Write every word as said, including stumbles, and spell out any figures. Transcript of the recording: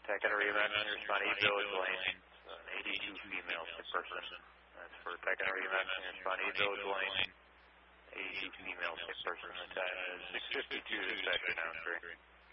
Technical Rematch, respond East Village Lane, an eighty-two female sick person. That's for Technical Rematch, respond East Village Lane, eighty-two female sick person. The time is six fifty-two, dispatcher now, three.